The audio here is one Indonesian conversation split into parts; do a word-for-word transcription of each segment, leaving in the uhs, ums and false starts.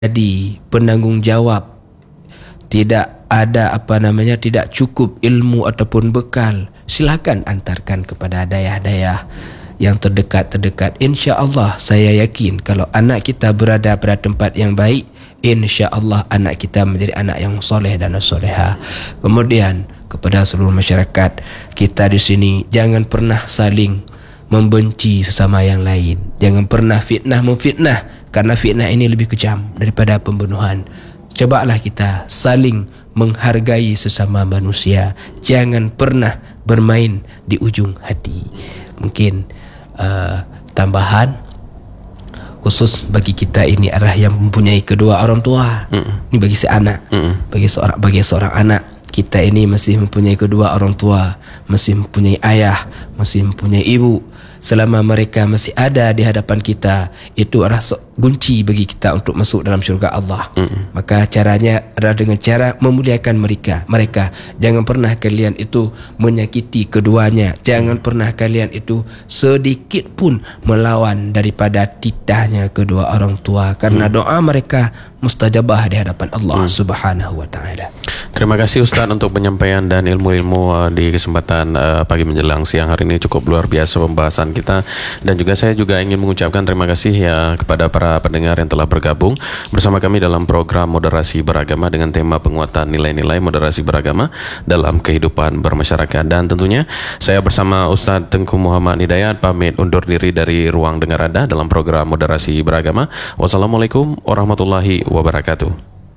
jadi penanggung jawab, tidak ada apa namanya tidak cukup ilmu ataupun bekal, silakan antarkan kepada dayah-dayah yang terdekat-terdekat. Insya-Allah saya yakin kalau anak kita berada pada tempat yang baik, insya-Allah anak kita menjadi anak yang soleh dan soleha. Kemudian kepada seluruh masyarakat kita di sini, jangan pernah saling membenci sesama yang lain. Jangan pernah fitnah memfitnah, karena fitnah ini lebih kejam daripada pembunuhan. Cobalah kita saling menghargai sesama manusia. Jangan pernah bermain di ujung hati. Mungkin uh, tambahan khusus bagi kita ini adalah yang mempunyai kedua orang tua. Mm. Ini bagi si anak, mm. bagi seorang bagi seorang anak, kita ini masih mempunyai kedua orang tua, masih mempunyai ayah, masih mempunyai ibu. Selama mereka masih ada di hadapan kita, itu adalah kunci bagi kita untuk masuk dalam syurga Allah. Mm. Maka caranya adalah dengan cara memuliakan mereka. Mereka jangan pernah kalian itu menyakiti keduanya. Jangan pernah kalian itu sedikit pun melawan daripada titahnya kedua orang tua, karena mm. doa mereka mustajabah di hadapan Allah mm. Subhanahu wa taala. Terima kasih Ustaz untuk penyampaian dan ilmu-ilmu uh, di kesempatan uh, pagi menjelang siang hari ini. Cukup luar biasa pembahasan kita, dan juga saya juga ingin mengucapkan terima kasih ya kepada para pendengar yang telah bergabung bersama kami dalam program Moderasi Beragama dengan tema penguatan nilai-nilai moderasi beragama dalam kehidupan bermasyarakat. Dan tentunya saya bersama Ustaz Tengku Muhammad Hidayat pamit undur diri dari ruang dengar Anda dalam program Moderasi Beragama. Wassalamualaikum warahmatullahi wabarakatuh.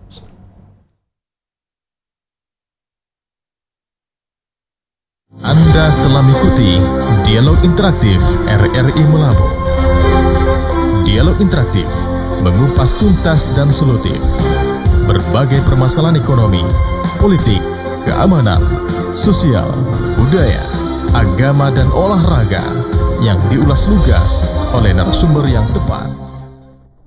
Anda telah mengikuti Dialog Interaktif R R I Melabu. Dialog Interaktif mengupas tuntas dan solutif berbagai permasalahan ekonomi, politik, keamanan, sosial, budaya, agama dan olahraga yang diulas lugas oleh narasumber yang tepat.